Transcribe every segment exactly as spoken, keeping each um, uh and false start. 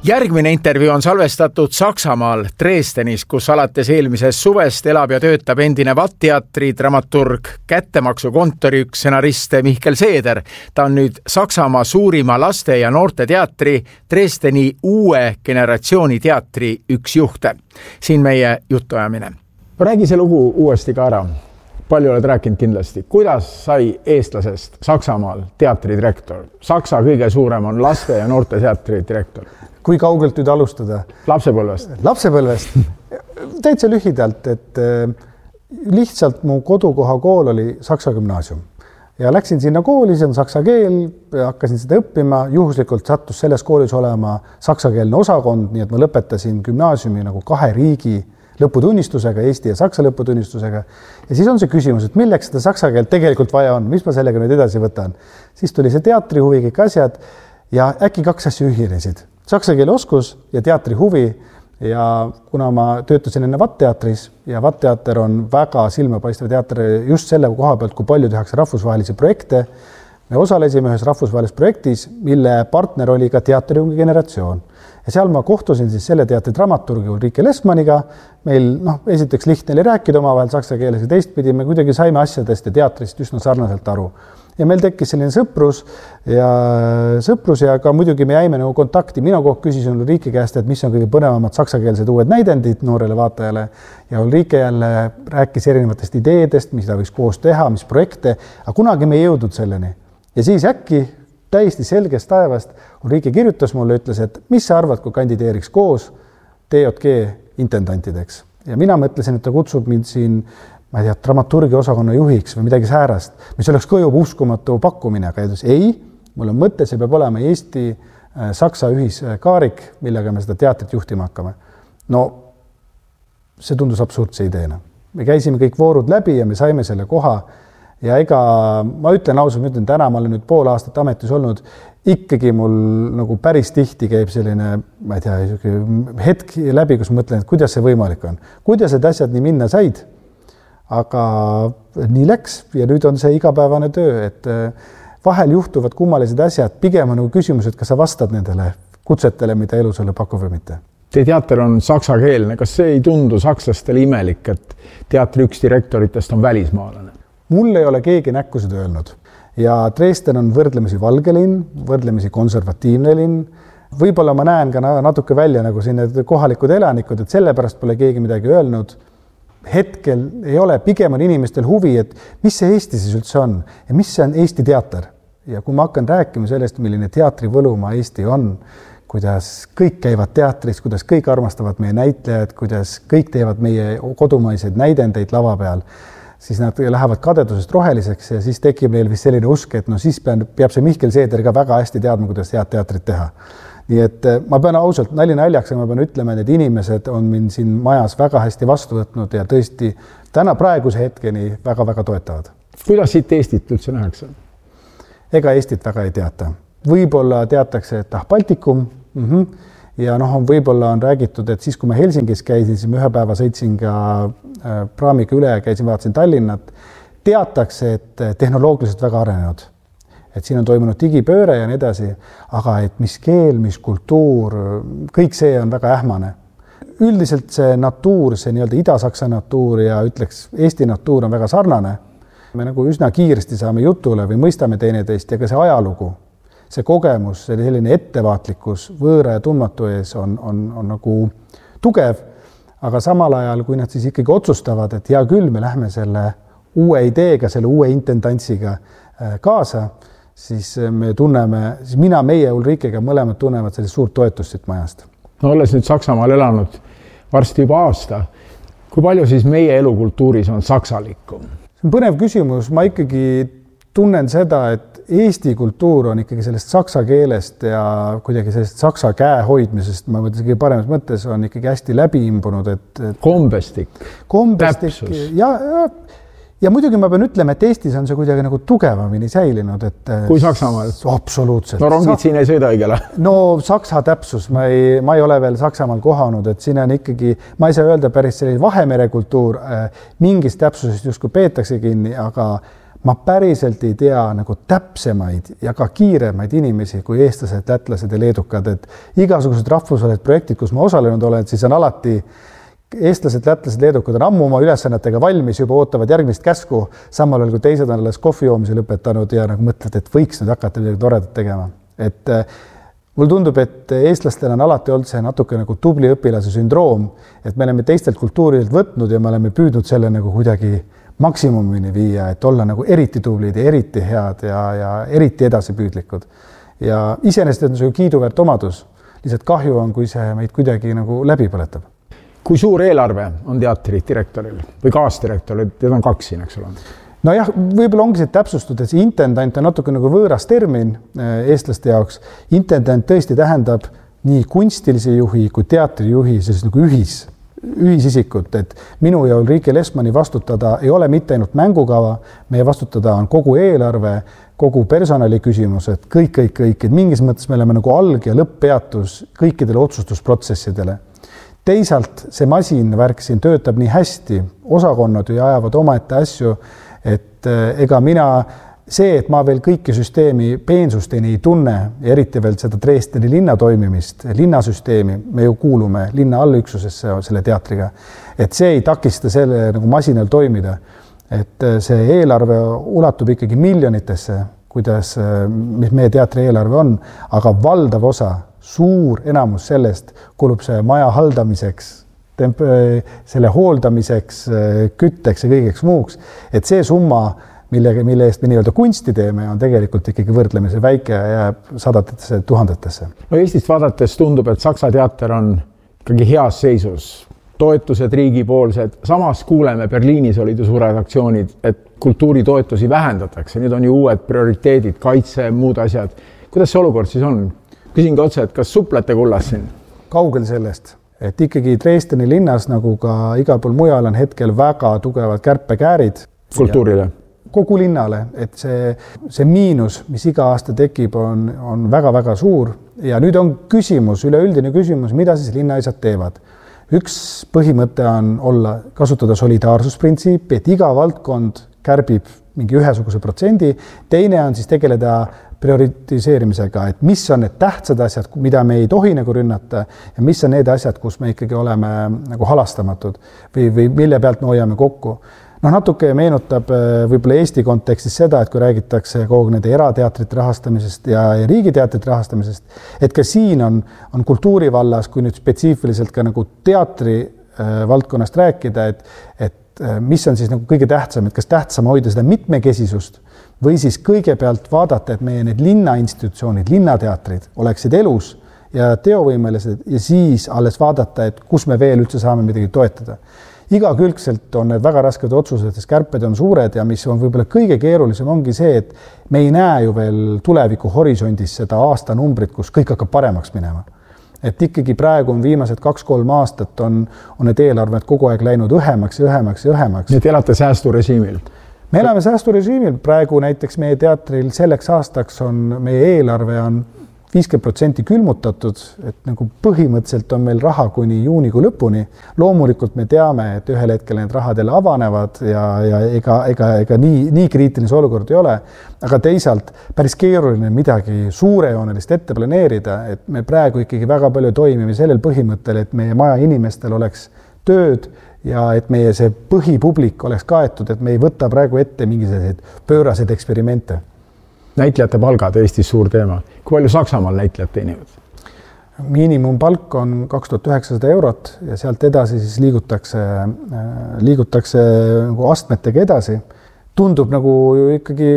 Järgmine intervjuu on salvestatud Saksamaal Dresdenis, kus alates eelmisest suvest elab ja töötab endine VAT-teatri dramaturg, kättemaksukontori üks stsenarist Mihkel Seeder. Ta on nüüd Saksamaa suurima laste- ja noorteteatri Dresdeni uue generatsiooni teatri üks juhte. Siin meie jutuajamine. Räägi see lugu uuesti ka ära. Palju oled rääkinud kindlasti. Kuidas sai eestlasest Saksamaal teatridirektor? Saksa kõige suurem on laste- ja noorte teatridirektor. Kui kaugelt nüüd alustada? Lapsepõlvest. Lapsepõlvest. Täitsa lühidalt, et lihtsalt mu kodukoha kool oli Saksa gümnaasium. Ja läksin sinna kooli, see on saksa keel, hakkasin seda õppima. Juhuslikult sattus selles koolis olema saksakeelne osakond, nii et ma lõpetasin gümnaasiumi nagu kahe riigi lõputunnistusega, Eesti ja Saksa lõputunnistusega. Ja siis on see küsimus, et milleks seda saksa keelt tegelikult vaja on, mis ma sellega nüüd edasi võtan. Siis tuli see teatrihuvi, kõik asjad ja äkki kaks asja ühinesid. Saksa keele oskus ja teatri huvi ja kuna ma töötasin enne VAT-teatris ja VAT-teater on väga silmapaistev teater just selle koha pealt, kui palju tehakse rahvusvahelisi projekte, me osalesime ühes rahvusvahelises projektis, mille partner oli ka teatriungi generatsioon. Ja seal ma kohtusin siis selle teatri dramaturgi Ulrike Lessmanniga. Meil noh, esiteks lihtne oli rääkida omavahel saksa keeles ja teistpidi me kuidagi saime asjadest ja teatrist üsna sarnaselt aru. Ja meil tekkis selline sõprus ja sõprus ja ka muidugi me jäime nagu kontakti. Mina kogu küsisin Ulrike käest, et mis on kõige põnevamad saksakeelsed uued näidendid noorele vaatajale ja Ulrike jälle rääkis erinevatest ideedest, mis ta võiks koos teha, mis projekte, aga kunagi me ei jõudnud selleni. Ja siis äkki täiesti selgest taevast Ulrike kirjutas mulle, ütles, et mis sa arvad, kui kandideeriks koos T J G intendantideks. Ja mina mõtlesin, et ta kutsub mind siin ma ei tea, dramaturgi osakonna juhiks või midagi säärast, mis oleks ka juba uskumatu pakkumine, aga ütles, ei, mul on mõte, see peab olema Eesti-Saksa ühiskaarik, millega me seda teatrit juhtima hakkame. No see tundus absurdse ideena. Me käisime kõik voorud läbi ja me saime selle koha ja ega ma ütlen ausalt, ma ütlen täna, ma olen nüüd pool aastat ametis olnud, ikkagi mul nagu päris tihti käib selline, ma ei tea, hetk läbi, kus mõtlen, et kuidas see võimalik on. Kuidas need asjad nii minna said? Aga nii läks ja nüüd on see igapäevane töö, et vahel juhtuvad kummalised asjad, pigem on nagu küsimus, et kas sa vastad nendele kutsetele, mida elu sulle pakub või mitte. Teie teater on saksakeelne. Kas see ei tundu sakslastele imelik, et teatri üks direktoritest on välismaalane? Mul ei ole keegi näkku seda öelnud. Ja Dresden on võrdlemisi valge linn, võrdlemisi konservatiivne linn. Võib-olla ma näen ka natuke välja nagu siin need kohalikud elanikud, et sellepärast pole keegi midagi öelnud. Hetkel ei ole, pigem on inimestel huvi, et mis see Eesti siis üldse on ja mis see on Eesti teater. Ja kui ma hakkan rääkima sellest, milline teatri võlumaa Eesti on, kuidas kõik käivad teatris, kuidas kõik armastavad meie näitlejad, kuidas kõik teevad meie kodumaiseid näidendeid lava peal, siis nad lähevad kadedusest roheliseks ja siis tekib neil vist selline usk, et no siis peab see Mihkel Seeder ka väga hästi teadma, kuidas head teatrit teha. Nii et ma pean ausalt nali naljaks, ma pean ütlema, et inimesed on mind siin majas väga hästi vastu võtnud ja tõesti täna praeguse hetkeni väga-väga toetavad. Kuidas siit Eestit üldse nähakse? Ega Eestit väga ei teata. Võib-olla teatakse, et ah, Baltikum mm-hmm. ja noh, on võib-olla on räägitud, et siis kui ma Helsingis käisin, siis ma ühe päeva sõitsin ka praamiga üle ja käisin, vaatasin Tallinnat, teatakse, et tehnoloogiliselt väga arenenud. Et siin on toimunud digipööre ja nii edasi, aga et mis keel, mis kultuur, kõik see on väga ähmane. Üldiselt see natuur, see nii-öelda Ida-Saksa natuur ja ütleks Eesti natuur on väga sarnane. Me nagu üsna kiiresti saame jutule või mõistame teineteist ja ka see ajalugu, see kogemus, see selline ettevaatlikkus võõra ja tundmatu ees on, on, on nagu tugev, aga samal ajal, kui nad siis ikkagi otsustavad, et hea küll, me lähme selle uue ideega, selle uue intendantsiga kaasa, siis me tunneme, siis mina, meie Ulrikega mõlemad tunnevad sellist suurt toetust siit majast. No olles nüüd Saksamaal elanud varsti juba aasta, kui palju siis meie elukultuuris on saksalikum? See on põnev küsimus, ma ikkagi tunnen seda, et Eesti kultuur on ikkagi sellest saksa keelest ja kuidagi sellest saksa käe hoidmisest, ma mõtlen, kõige paremas mõttes on ikkagi hästi läbi imbunud, et, et kombestik, kombestik täpsus. Ja, ja Ja muidugi ma pean ütlema, et Eestis on see kuidagi nagu tugevamini säilinud. Et kui Saksamaal? Absoluutselt. No rongid Sa- siin ei sõida õigele. No saksa täpsus, ma ei, ma ei ole veel Saksamaal kohanud, et siin on ikkagi, ma ei saa öelda päris selline Vahemere kultuur, mingist täpsusest justkui peetakse kinni, aga ma päriselt ei tea nagu täpsemaid ja ka kiiremaid inimesi kui eestlased, lätlased ja leedukad, et igasugused rahvusvahelised projektid, kus ma osalenud olen, siis on alati eestlased, lätlased, leedukad on ammu oma ülesannetega valmis, juba ootavad järgmist käsku, samal ajal kui teised on alles kohvi joomise lõpetanud ja nagu mõtled, et võiks nüüd hakata midagi toredat tegema. Et mul tundub, et eestlastel on alati olnud see natuke nagu tubli õpilase sündroom, et me oleme teistelt kultuuridelt võtnud ja me oleme püüdnud selle nagu kuidagi maksimumini viia, et olla nagu eriti tublid ja eriti head ja, ja eriti edasipüüdlikud. Ja iseenesest on see ju kiiduväärt omadus. Lihtsalt kahju on, kui see meid kuidagi nagu läbi põletab. Kui suur eelarve on teatri direktoril või kaasdirektoril? Need on kaks siin, eks ole. No jah, võib-olla ongi see täpsustud, et see intendant on natuke nagu võõras termin eestlaste jaoks. Intendant tõesti tähendab nii kunstilise juhi kui teatrijuhi, siis nagu ühis ühisisikut, et minu ja Ulrike Lesmani vastutada ei ole mitte ainult mängukava, meie vastutada on kogu eelarve, kogu personali küsimused, kõik, kõik, kõik, et mingis mõttes me oleme nagu alg- ja lõpppeatus kõikidele otsustusprotsessidele. Teisalt see masinvärk siin töötab nii hästi, osakonnad ju ajavad omaette asju, et ega mina see, et ma veel kõiki süsteemi peensusteni ei tunne, eriti veel seda Dresdeni linna toimimist, linnasüsteemi, me ju kuulume linna allüksusesse selle teatriga, et see ei takista selle nagu masinal toimida. Et see eelarve ulatub ikkagi miljonitesse, kuidas, mis meie teatri eelarve on, aga valdav osa, suur enamus sellest kulub see maja haldamiseks, temp- selle hooldamiseks, kütteks ja kõigeks muuks, et see summa Mille, mille eest me nii-öelda kunsti teeme, on tegelikult ikkagi võrdlemisi väike ja jääb sadatesse tuhandetesse. No Eestist vaadates tundub, et Saksa teater on ikkagi heas seisus. Toetused riigipoolsed. Samas kuuleme, Berliinis olid ju suured aktsioonid, et kultuuritoetusi vähendatakse. Nüüd on ju uued prioriteedid, kaitse, muud asjad. Kuidas see olukord siis on? Küsingi otse, et kas suplete kullas siin? Kaugel sellest, et ikkagi Dresdeni linnas, nagu ka igal pool mujal, on hetkel väga tugevad kärpekäärid. Kultuurile? Kogu linnale, et see, see miinus, mis iga aasta tekib, on, on väga-väga suur ja nüüd on küsimus, üleüldine küsimus, mida siis linnaisad teevad. Üks põhimõte on olla, kasutada solidaarsusprintsiipi, et iga valdkond kärbib mingi ühesuguse protsendi, teine on siis tegeleda prioritiseerimisega, et mis on need tähtsad asjad, mida me ei tohi nagu rünnata ja mis on need asjad, kus me ikkagi oleme nagu halastamatud või, või mille pealt me hoiame kokku. No natuke meenutab võib-olla Eesti kontekstis seda, et kui räägitakse kogu nende erateatrite rahastamisest ja riigiteatrite rahastamisest, et ka siin on, on kultuuri vallas, kui nüüd spetsiifiliselt ka nagu teatri äh, valdkonnast rääkida, et, et äh, mis on siis nagu kõige tähtsam, et kas tähtsam hoida seda mitmekesisust või siis kõigepealt vaadata, et meie need linnainstitutsioonid, linnateatrid oleksid elus ja teovõimelised ja siis alles vaadata, et kus me veel üldse saame midagi toetada. Igakülgselt on need väga rasked otsused, sest kärped on suured ja mis on võib-olla kõige keerulisem ongi see, et me ei näe ju veel tuleviku horisondis seda aastanumbrit, kus kõik hakkab paremaks minema. Et ikkagi praegu on viimased kaks-kolm aastat on, on need eelarved kogu aeg läinud õhemaks ja õhemaks ja õhemaks. Nii et elate säästurežiimil? Me elame säästurežiimil. Praegu näiteks meie teatril selleks aastaks on meie eelarve on viiskümmend protsenti külmutatud, et nagu põhimõtteliselt on meil raha kuni juunikuu lõpuni. Loomulikult me teame, et ühel hetkel need rahad jälle avanevad ja, ja ega, ega, ega nii, nii kriitiline olukord ei ole, aga teisalt päris keeruline midagi suurejoonelist ette planeerida, et me praegu ikkagi väga palju toimime sellel põhimõttel, et meie maja inimestel oleks tööd ja et meie see põhipublik oleks kaetud, et me ei võta praegu ette mingisuguseid pööraseid eksperimente. Näitlejate palgad Eestis suur teema. Kui palju Saksamaal näitlejad teenivad? Miinimumpalk on kaks tuhat üheksasada eurot ja sealt edasi siis liigutakse, liigutakse nagu astmetega edasi. Tundub nagu ikkagi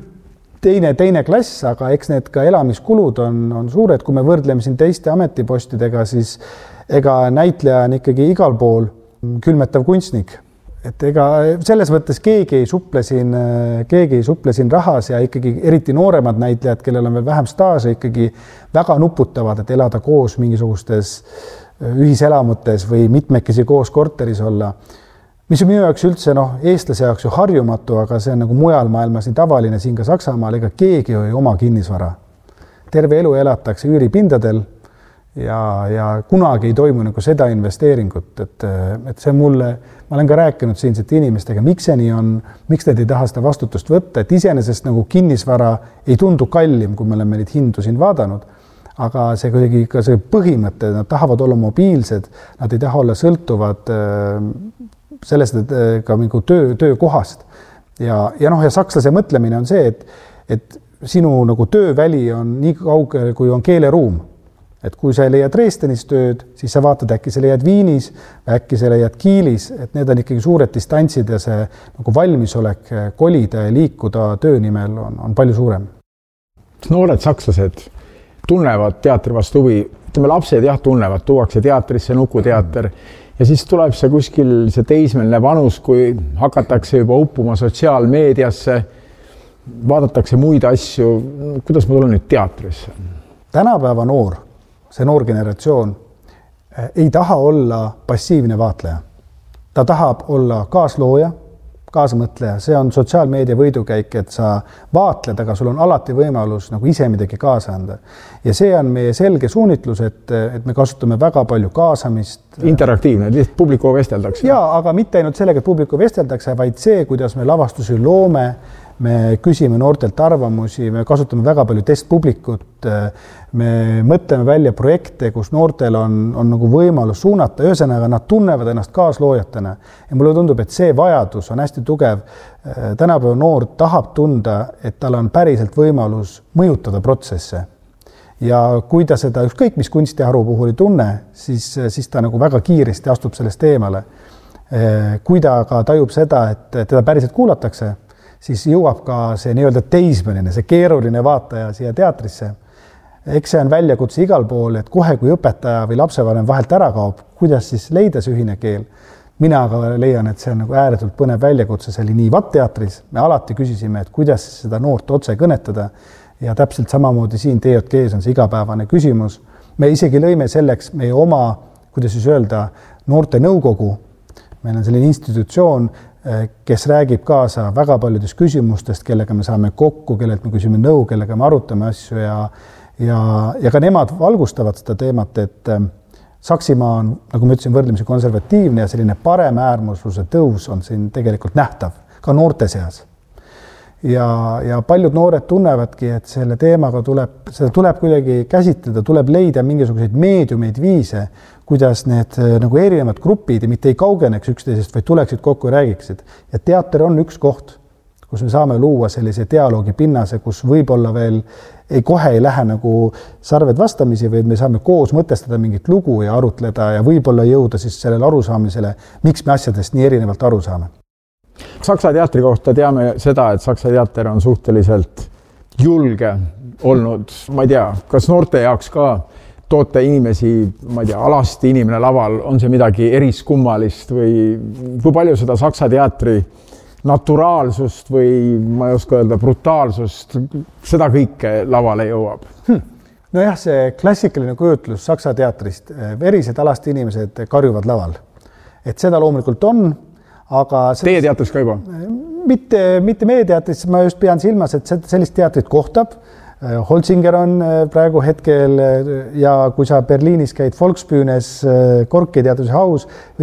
teine, teine klass, aga eks need ka elamiskulud on, on suured. Kui me võrdleme siin teiste ametipostidega, siis ega näitleja on ikkagi igal pool külmetav kunstnik. Et ega selles mõttes keegi ei suple siin, keegi ei suple siin rahas ja ikkagi eriti nooremad näitlejad, kellel on veel vähem staaže, ikkagi väga nuputavad, et elada koos mingisugustes ühiselamutes või mitmekesi koos korteris olla. Mis on minu jaoks üldse, noh, eestlase jaoks ju harjumatu, aga see on nagu mujal maailmas nii tavaline, siin ka Saksamaal, ega keegi ei oma kinnisvara. Terve elu elatakse üüripindadel ja, ja kunagi ei toimu nagu seda investeeringut, et, et see mulle, ma olen ka rääkinud siinsete inimestega, miks see nii on, miks need ei taha seda vastutust võtta, et iseenesest nagu kinnisvara ei tundu kallim, kui me oleme neid hindu siin vaadanud, aga see kuidagi ka see põhimõte, nad tahavad olla mobiilsed, nad ei taha olla sõltuvad sellest, et ka mingi töö, töökohast. Ja, ja noh, ja sakslase mõtlemine on see, et, et sinu nagu tööväli on nii kaugel, kui on keeleruum. Et kui sa leiad Dresdenis tööd, siis sa vaatad, äkki sa leiad Viinis, äkki sa leiad Kiilis, et need on ikkagi suured distantsid ja see nagu valmisolek kolida ja liikuda töö nimel on, on palju suurem. Noored sakslased tunnevad teatri vastu huvi, ütleme lapsed jah tunnevad, tuuakse teatrisse, nukuteater ja siis tuleb see kuskil see teismeline vanus, kui hakatakse juba uppuma sotsiaalmeediasse, vaadatakse muid asju, kuidas ma tulen nüüd teatrisse? Tänapäeva noor, see noor generatsioon ei taha olla passiivne vaatleja. Ta tahab olla kaaslooja, kaasamõtleja. See on sotsiaalmeedia võidukäik, et sa vaatled, aga sul on alati võimalus nagu ise midagi kaasa anda. Ja see on meie selge suunitlus, et, et me kasutame väga palju kaasamist. Interaktiivne, lihtsalt publiku vesteldakse. Jaa, aga mitte ainult sellega, et publiku vesteldakse, vaid see, kuidas me lavastusi loome, me küsime noortelt arvamusi, me kasutame väga palju testpublikut, me mõtleme välja projekte, kus noortel on, on nagu võimalus suunata, ühesõnaga nad tunnevad ennast kaasloojatena. Ja mulle tundub, et see vajadus on hästi tugev. Tänapäeva noor tahab tunda, et tal on päriselt võimalus mõjutada protsesse. Ja kui ta seda ükskõik mis kunstiharu puhul ei tunne, siis, siis ta nagu väga kiiresti astub sellest eemale. Kui ta ka tajub seda, et teda päriselt kuulatakse, siis jõuab ka see nii-öelda teismeline, see keeruline vaataja siia teatrisse. Eks see on väljakutse igal pool, et kohe kui õpetaja või lapsevanem vahelt ära kaob, kuidas siis leida see ühine keel. Mina aga leian, et see on nagu ääretult põnev väljakutse, see oli nii Vatt-teatris. Me alati küsisime, et kuidas seda noort otse kõnetada ja täpselt samamoodi siin T J G-s on see igapäevane küsimus. Me isegi lõime selleks meie oma, kuidas siis öelda, noorte nõukogu. Meil on selline institutsioon, kes räägib kaasa väga paljudest küsimustest, kellega me saame kokku, kellelt me küsime nõu, kellega me arutame asju ja, ja, ja ka nemad valgustavad seda teemat, et Saksimaa on, nagu ma ütlesin, võrdlemisi konservatiivne ja selline parem äärmusluse tõus on siin tegelikult nähtav, ka noorte seas. Ja, ja paljud noored tunnevadki, et selle teemaga tuleb, seda tuleb kuidagi käsitleda, tuleb leida mingisuguseid meediumeid viise, kuidas need nagu erinevad grupid mitte ei kaugeneks üksteisest, vaid tuleksid kokku ja räägiksid. Ja teater on üks koht, kus me saame luua sellise dialoogi pinnase, kus võib-olla veel ei kohe ei lähe nagu sarved vastamisi, vaid me saame koos mõtestada mingit lugu ja arutleda ja võib-olla jõuda siis sellele arusaamisele, miks me asjadest nii erinevalt aru saame. Saksa teatri kohta teame seda, et Saksa teater on suhteliselt julge olnud, ma ei tea, kas noorte jaoks ka toote inimesi, ma ei tea, alasti inimene laval, on see midagi eriskummalist või kui palju seda Saksa teatri naturaalsust või ma ei oska öelda brutaalsust, seda kõike lavale jõuab? Hmm. No jah, see klassikaline kujutlus Saksa teatrist, verised alasti inimesed karjuvad laval. Et seda loomulikult on, aga Teie teatris ka juba? Mitte, mitte meie teatris, ma just pean silmas, et sellist teatrit kohtab. Holzinger on praegu hetkel ja kui sa Berliinis käid Volksbühnes Gorki teatrise haus